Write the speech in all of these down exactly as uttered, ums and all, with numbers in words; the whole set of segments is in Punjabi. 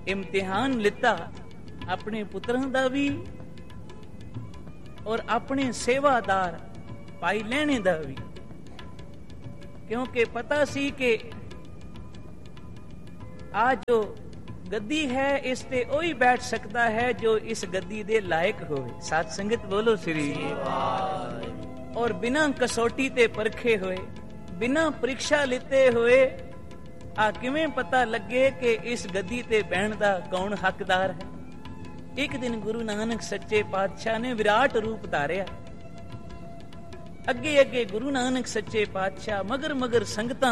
ਇਮਤਿਹਾਨ ਲਿੱਤਾ ਆਪਣੇ ਪੁੱਤਰਾਂ ਦਾ ਵੀ ਔਰ ਆਪਣੇ ਸੇਵਾਦਾਰ ਭਾਈ ਲਹਿਣੇ ਦਾ ਵੀ, ਕਿਉਂਕਿ ਪਤਾ ਸੀ ਕਿ ਆ ਜੋ ਗੱਦੀ ਹੈ ਇਸ ਤੇ ਉਹੀ ਬੈਠ ਸਕਦਾ ਹੈ ਜੋ ਇਸ ਗੱਦੀ ਦੇ ਲਾਇਕ ਹੋਵੇ। ਸਾਧ ਸੰਗਤ ਬੋਲੋ ਸ੍ਰੀ ਵਾਹਿਗੁਰੂ। ਔਰ ਬਿਨਾਂ ਕਸੌਟੀ ਤੇ ਪਰਖੇ ਹੋਏ, ਬਿਨਾਂ ਪ੍ਰੀਖਿਆ ਲਿੱਤੇ ਹੋਏ ਆ ਕਿਵੇਂ ਪਤਾ ਲੱਗੇ ਕਿ ਇਸ ਗੱਦੀ ਤੇ ਬਹਿਣ ਦਾ ਕੌਣ ਹੱਕਦਾਰ ਹੈ। ਇੱਕ ਦਿਨ ਗੁਰੂ ਨਾਨਕ ਸੱਚੇ ਪਾਤਸ਼ਾਹ ਨੇ ਵਿਰਾਟ ਰੂਪ ਧਾਰਿਆ। ਅੱਗੇ ਅੱਗੇ ਗੁਰੂ ਨਾਨਕ ਸੱਚੇ ਪਾਤਸ਼ਾਹ, ਮਗਰ ਮਗਰ ਸੰਗਤਾਂ,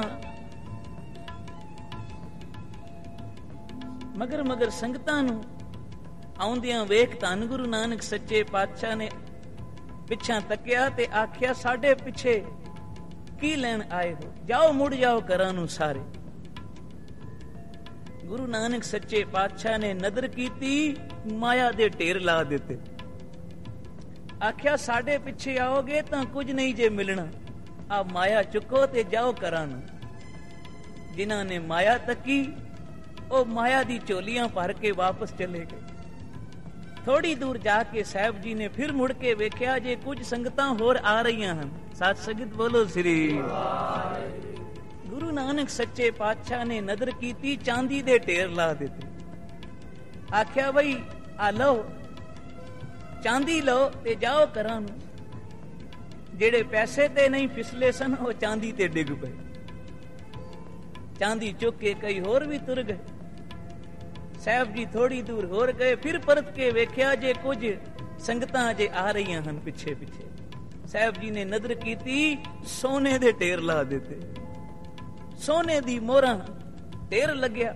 ਮਗਰ ਮਗਰ ਸੰਗਤਾਂ ਨੂੰ ਆਉਂਦਿਆਂ ਵੇਖ ਧੰਨ ਗੁਰੂ ਨਾਨਕ ਸੱਚੇ ਪਾਤਸ਼ਾਹ ਨੇ ਪਿੱਛਾ ਤੱਕਿਆ ਤੇ ਆਖਿਆ, ਸਾਡੇ ਪਿੱਛੇ ਕੀ ਲੈਣ ਆਏ ਹੋ? ਜਾਓ, ਮੁੜ ਜਾਓ ਘਰਾਂ ਨੂੰ ਸਾਰੇ। ਗੁਰੂ ਨਾਨਕ ਸੱਚੇ ਪਾਤਸ਼ਾਹ ਨੇ ਨਜ਼ਰ ਕੀਤੀ, ਮਾਇਆ ਦੇ ਢੇਰ ਲਾ ਦਿੱਤੇ। ਆਖਿਆ, ਸਾਡੇ ਪਿੱਛੇ ਆਓਗੇ ਤਾਂ ਕੁਝ ਨਹੀਂ ਜੇ ਮਿਲਣਾ, ਆ ਮਾਇਆ ਚੁੱਕੋ ਤੇ ਜਾਓ ਘਰਾਂ ਨੂੰ। ਜਿਨ੍ਹਾਂ ਨੇ ਮਾਇਆ ਤੱਕੀ ਉਹ ਮਾਇਆ ਦੀ ਝੋਲੀਆਂ ਭਰ ਕੇ ਵਾਪਸ ਚਲੇ ਗਏ। ਥੋੜੀ ਦੂਰ ਜਾ ਕੇ ਸਾਹਿਬ ਜੀ ਨੇ ਫਿਰ ਮੁੜ ਕੇ ਵੇਖਿਆ ਜੇ ਕੁਝ ਸੰਗਤਾਂ ਹੋਰ ਆ ਰਹੀਆਂ ਹਨ। ਸਾਧ ਸੰਗਤ ਬੋਲੋ ਸ੍ਰੀ ਵਾਹਿਗੁਰੂ। ਗੁਰੂ ਨਾਨਕ ਸੱਚੇ ਪਾਤਸ਼ਾਹ ਨੇ ਨਜ਼ਰ ਕੀਤੀ, ਚਾਂਦੀ ਦੇ ਢੇਰ ਲਾ ਦਿੱਤੇ। ਆਖਿਆ, ਬਈ ਆ ਲਓ, ਚਾਂਦੀ ਲਓ ਤੇ ਜਾਓ ਘਰਾਂ ਨੂੰ। ਜਿਹੜੇ ਪੈਸੇ ਤੇ ਨਹੀਂ ਫਿਸਲੇ ਸਨ ਉਹ ਚਾਂਦੀ ਤੇ ਡਿੱਗ ਪਏ। ਚਾਂਦੀ ਚੁੱਕ ਕੇ ਕਈ ਹੋਰ ਵੀ ਤੁਰ ਗਏ। ਸਾਹਿਬ ਜੀ ਥੋੜੀ ਦੂਰ ਹੋਰ ਗਏ, ਫਿਰ ਪਰਤ ਕੇ ਵੇਖਿਆ ਜੇ ਕੁਝ ਸੰਗਤਾਂ ਅਜੇ ਆ ਰਹੀਆਂ ਹਨ ਪਿੱਛੇ ਪਿੱਛੇ। ਸਾਹਿਬ ਜੀ ਨੇ ਨਜ਼ਰ ਕੀਤੀ, ਸੋਨੇ ਦੇ ਢੇਰ ਲਾ ਦਿੱਤੇ। ਸੋਨੇ ਦੀ ਮੋਹਰਾਂ ਢੇਰ ਲੱਗਿਆ।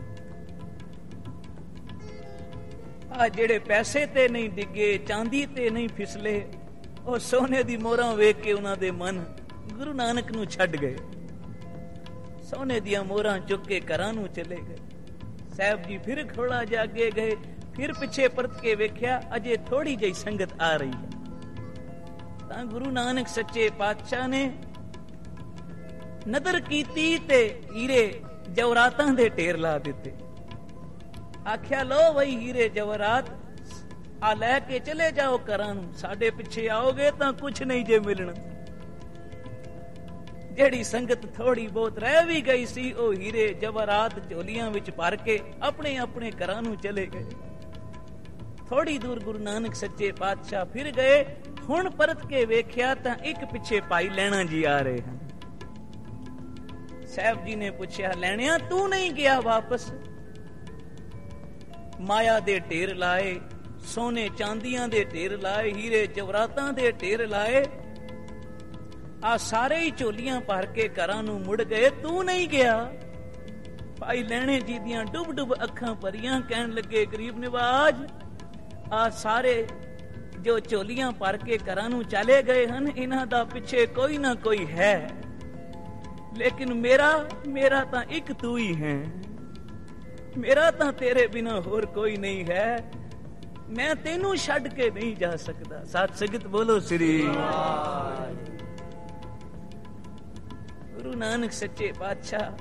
ਆ ਜਿਹੜੇ ਪੈਸੇ ਤੇ ਨਹੀਂ ਡਿੱਗੇ, ਚਾਂਦੀ ਤੇ ਨਹੀਂ ਫਿਸਲੇ, ਉਹ ਸੋਨੇ ਦੀ ਮੋਹਰਾਂ ਵੇਖ ਕੇ ਉਹਨਾਂ ਦੇ ਮਨ ਗੁਰੂ ਨਾਨਕ ਨੂੰ ਛੱਡ ਗਏ। ਸੋਨੇ ਦੀਆਂ ਮੋਹਰਾਂ ਚੁੱਕ ਕੇ ਘਰਾਂ ਨੂੰ ਚਲੇ ਗਏ। ਸਾਹਿਬ ਜੀ ਫਿਰ ਥੋੜਾ ਜਿਹਾ ਅੱਗੇ ਗਏ, ਫਿਰ ਪਿੱਛੇ ਪਰਤ ਕੇ ਵੇਖਿਆ ਅਜੇ ਥੋੜੀ ਜਿਹੀ ਸੰਗਤ ਆ ਰਹੀ ਹੈ। ਤਾਂ ਗੁਰੂ ਨਾਨਕ ਸੱਚੇ ਪਾਤਸ਼ਾਹ ਨੇ ਨਜ਼ਰ ਕੀਤੀ ਤੇ ਹੀਰੇ ਜਵਰਾਤਾਂ ਦੇ ਢੇਰ ਲਾ ਦਿੱਤੇ। ਆਖਿਆ, ਲੋ ਬਈ ਹੀਰੇ ਜਵਰਾਤ ਆ ਲੈ ਕੇ ਚਲੇ ਜਾਓ ਘਰਾਂ ਨੂੰ, ਸਾਡੇ ਪਿੱਛੇ ਆਓਗੇ ਤਾਂ ਕੁਛ ਨਹੀਂ ਜੇ ਮਿਲਣਾ। ਜਿਹੜੀ ਸੰਗਤ ਥੋੜੀ ਬਹੁਤ ਰਹਿ ਵੀ ਗਈ ਸੀ ਉਹ ਹੀਰੇ ਜਵਰਾਤ ਝੋਲੀਆਂ ਵਿੱਚ ਭਰ ਕੇ ਆਪਣੇ ਆਪਣੇ ਘਰਾਂ ਨੂੰ ਚਲੇ ਗਏ। ਥੋੜੀ ਦੂਰ ਗੁਰੂ ਨਾਨਕ ਸੱਚੇ ਪਾਤਸ਼ਾਹ ਫਿਰ ਗਏ। ਹੁਣ ਪਰਤ ਕੇ ਵੇਖਿਆ ਤਾਂ ਇੱਕ ਪਿੱਛੇ ਭਾਈ ਲਹਿਣਾ ਜੀ ਆ ਰਹੇ ਹਨ। ਸਾਹਿਬ ਜੀ ਨੇ ਪੁੱਛਿਆ, ਲਹਿਣਿਆ ਤੂੰ ਨਹੀਂ ਗਿਆ ਵਾਪਸ? ਮਾਇਆ ਦੇ ਢੇਰ ਲਾਏ, ਸੋਨੇ ਚਾਂਦੀਆਂ ਦੇ ਢੇਰ ਲਾਏ, ਹੀਰੇ ਜਵਰਾਤਾਂ ਦੇ ਢੇਰ ਲਾਏ, ਆ ਸਾਰੇ ਹੀ ਝੋਲੀਆਂ ਭਰ ਕੇ ਘਰਾਂ ਨੂੰ ਮੁੜ ਗਏ, ਤੂੰ ਨਹੀਂ ਗਿਆ? ਭਾਈ ਲਹਿਣੇ ਜੀ ਦੀਆਂ ਡੁੱਬ ਡੁੱਬ ਅੱਖਾਂ ਭਰੀਆਂ, ਕਹਿਣ ਲੱਗੇ, ਗਰੀਬ ਨਿਵਾਜ, ਆ ਸਾਰੇ ਜੋ ਝੋਲੀਆਂ ਭਰ ਕੇ ਘਰਾਂ ਨੂੰ ਚਲੇ ਗਏ ਹਨ, ਇਹਨਾਂ ਦਾ ਪਿੱਛੇ ਕੋਈ ਨਾ ਕੋਈ ਹੈ, ਲੇਕਿਨ ਮੇਰਾ ਮੇਰਾ ਤਾਂ ਇੱਕ ਤੂੰ ਹੀ ਹੈ। ਮੇਰਾ ਤਾਂ ਤੇਰੇ ਬਿਨਾ ਹੋਰ ਕੋਈ ਨਹੀਂ ਹੈ। ਮੈਂ ਤੈਨੂੰ ਛੱਡ ਕੇ ਨਹੀਂ ਜਾ ਸਕਦਾ। ਸਾਧ ਸੰਗਤ ਬੋਲੋ ਸ੍ਰੀ ਵਾਹਿਗੁਰੂ। ਗੁਰੂ ਨਾਨਕ ਸੱਚੇ ਪਾਤਸ਼ਾਹ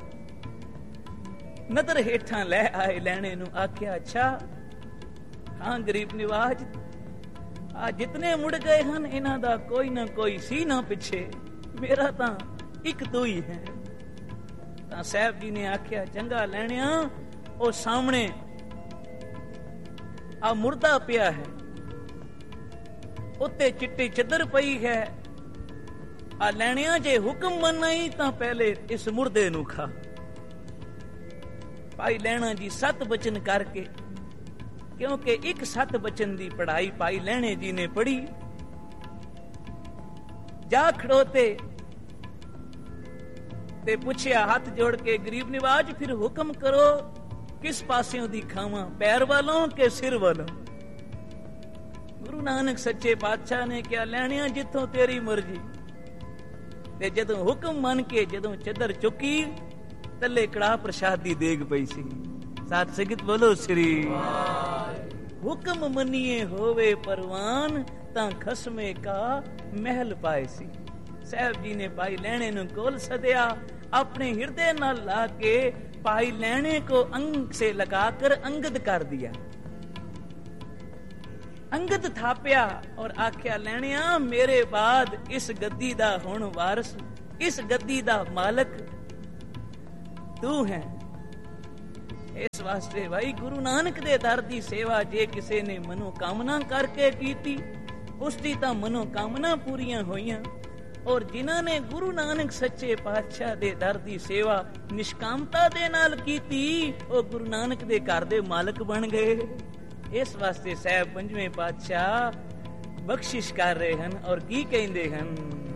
ਨਦਰ ਹੇਠਾਂ ਲੈ ਆਏ ਲੈਣੇ ਨੂੰ। ਆਖਿਆ, ਅੱਛਾ ਹਾਂ ਗਰੀਬ ਨਿਵਾਜ, ਆ ਜਿਤਨੇ ਮੁੜ ਗਏ ਹਨ ਇਹਨਾਂ ਦਾ ਕੋਈ ਨਾ ਕੋਈ ਸੀ ਨਾ ਪਿੱਛੇ, ਮੇਰਾ ਤਾਂ ਇੱਕ ਤੂੰ ਹੀ ਹੈ। ਤਾਂ ਸਾਹਿਬ ਜੀ ਨੇ ਆਖਿਆ, ਚੰਗਾ ਲੈਣਿਆ, ਉਹ ਸਾਹਮਣੇ ਆ ਮੁਰਦਾ ਪਿਆ ਹੈ, ਉੱਤੇ ਚਿੱਟੀ ਚੱਦਰ ਪਈ ਹੈ, ਆ ਲੈਣਿਆ ਜੇ ਹੁਕਮ ਮੰਨਾਈ ਤਾਂ ਪਹਿਲੇ ਇਸ ਮੁਰਦੇ ਨੂੰ ਖਾ। ਭਾਈ ਲਹਿਣਾ ਜੀ ਸੱਤ ਬਚਨ ਕਰਕੇ, ਕਿਉਂਕਿ ਇੱਕ ਸੱਤ ਬਚਨ ਦੀ ਪੜ੍ਹਾਈ ਭਾਈ ਲਹਿਣੇ ਜੀ ਨੇ ਪੜ੍ਹੀ, ਜਾ ਖੜੋਤੇ ਤੇ ਪੁੱਛਿਆ ਹੱਥ ਜੋੜ ਕੇ, ਗਰੀਬ ਨਿਵਾਜ ਫਿਰ ਹੁਕਮ ਕਰੋ, ਕਿਸ ਪਾਸਿਓਂ ਦੀ ਖਾਵਾਂ, ਪੈਰ ਵਾਲੋਂ ਕਿ ਸਿਰ ਵਾਲੋਂ? ਗੁਰੂ ਨਾਨਕ ਸੱਚੇ ਪਾਤਸ਼ਾਹ ਨੇ ਕਿਹਾ, ਲੈਣਿਆ ਜਿੱਥੋਂ ਤੇਰੀ ਮਰਜ਼ੀ। ਤੇ ਜਦੋਂ ਹੁਕਮ ਮੰਨ ਕੇ ਜਦੋਂ ਚੱਦਰ ਚੁੱਕੀ, ਤੱਲੇ ਕੜਾਹ ਪ੍ਰਸ਼ਾਦ ਦੀ ਦੇਗ ਪਈ ਸੀ। ਸਾਧ ਸੰਗਤ ਬੋਲੋ ਸ੍ਰੀ ਵਾਹਿਗੁਰੂ। ਹੁਕਮ ਮੰਨੀਏ ਹੋਵੇ ਪਰਵਾਨ, ਤਾਂ ਖਸਮੇ ਕਾ ਮਹਿਲ ਪਾਏ ਸੀ। ਸਾਹਿਬ ਜੀ ਨੇ ਭਾਈ ਲਹਿਣੇ ਨੂੰ ਕੋਲ ਸਦਿਆ, ਆਪਣੇ ਹਿਰਦੇ ਨਾਲ ਲਾ ਕੇ भाई लेने को अंग से लगाकर अंगद कर दिया। अंगद थापिया और आख्या लेनिया मेरे बाद इस गद्दी दा हुण वारस, इस गद्दी दा मालक तू है। इस वास्ते भाई गुरु नानक दे दर दी सेवा जे किसी ने मनोकामना करके कीती उसकी तां मनोकामना पूरियां होईयां, और जिन्हां ने गुरु नानक सच्चे पातशाह दे दर दी सेवा निष्कामता दे नाल कीती ओ गुरु नानक दे घर दे मालक बन गए। इस वास्ते साहब पंजवें पातशाह बख्शिश कर रहे हैं और की कहंदे हैं,